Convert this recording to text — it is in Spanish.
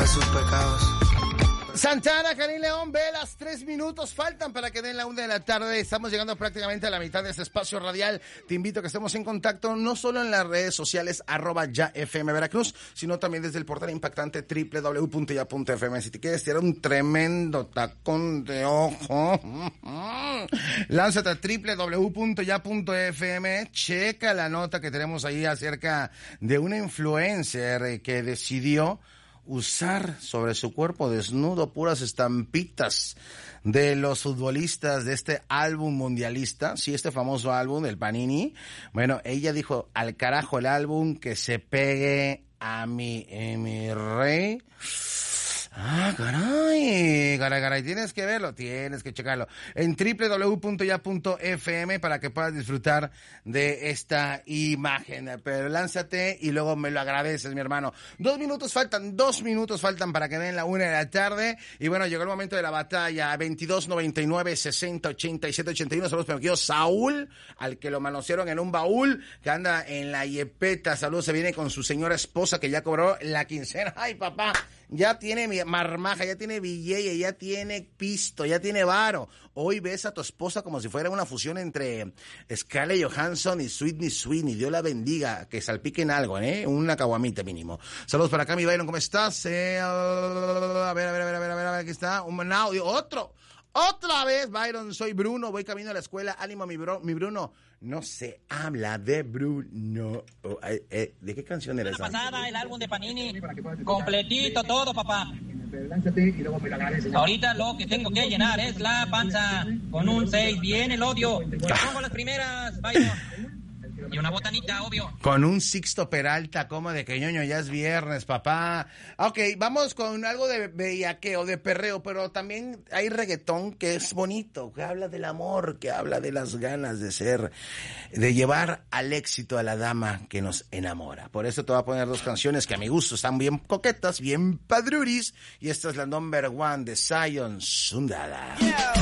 sus pecados. Santana, Karim León, velas, 3 minutos faltan para que den la 1 de la tarde. Estamos llegando prácticamente a la mitad de este espacio radial. Te invito a que estemos en contacto, no solo en las redes sociales, @YaFM Veracruz, sino también desde el portal impactante www.ya.fm. Si te quieres tirar un tremendo tacón de ojo, lánzate a www.ya.fm, checa la nota que tenemos ahí acerca de una influencer que decidió usar sobre su cuerpo desnudo puras estampitas de los futbolistas de este álbum mundialista, sí, este famoso álbum del Panini. Bueno, ella dijo, al carajo el álbum, que se pegue a mi rey. Ah, caray, tienes que verlo, tienes que checarlo en www.ya.fm para que puedas disfrutar de esta imagen. Pero lánzate y luego me lo agradeces, mi hermano. 2 minutos faltan para que den la 1 de la tarde. Y bueno, llegó el momento de la batalla. 2299-60-87-81. Saludos para mi querido Saúl, al que lo manosearon en un baúl, que anda en la Yepeta. Saludos, se viene con su señora esposa que ya cobró la quincena. Ay, papá, ya tiene mi marmaja, ya tiene billete, ya tiene pisto, ya tiene varo. Hoy ves a tu esposa como si fuera una fusión entre Scarlett Johansson y Sweetney Sweeney. Dios la bendiga, que salpiquen algo, una caguamita mínimo. Saludos para acá, mi Byron, ¿cómo estás? A ver, aquí está, un audio, otra vez, Byron, soy Bruno, voy camino a la escuela, ánimo mi Bruno. No se habla de Bruno. ¿De qué canción era esa? La pasada, el álbum de Panini, completito todo, papá. Ahorita lo que tengo que llenar es la panza con un 6, bien el odio. Pongo las primeras, Byron. Y una botanita, obvio. Con un Sixto Peralta, como de que ñoño, ya es viernes, papá. Ok, vamos con algo de bellaqueo, de perreo, pero también hay reggaetón que es bonito, que habla del amor, que habla de las ganas de ser, de llevar al éxito a la dama que nos enamora. Por eso te voy a poner 2 canciones que a mi gusto están bien coquetas, bien padruris, y esta es la number 1 de Zion Sundara. Yeah.